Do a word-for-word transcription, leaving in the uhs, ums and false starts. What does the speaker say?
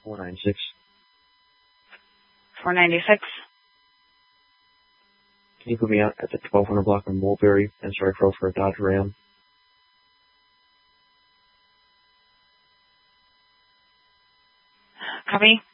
four nine six. four ninety-six. Can you put me out at the twelve hundred block on Mulberry and Strike Row for a Dodge Ram? Copy.